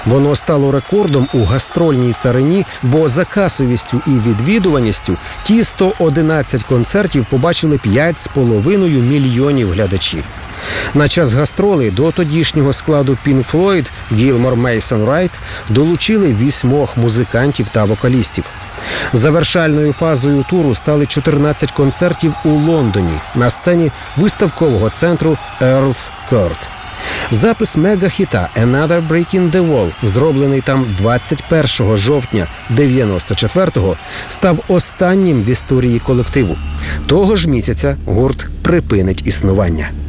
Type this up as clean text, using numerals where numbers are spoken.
Воно стало рекордом у гастрольній царині, бо за касовістю і відвідуваністю ті 111 концертів побачили 5,5 мільйонів глядачів. На час гастролей до тодішнього складу Pink Floyd Гілмор, Мейсон, Райт долучили 8 музикантів та вокалістів. Завершальною фазою туру стали 14 концертів у Лондоні на сцені виставкового центру Earl's Court. Запис мегахіта «Another Break in the Wall», зроблений там 21 жовтня 94-го, став останнім в історії колективу. Того ж місяця гурт припинить існування.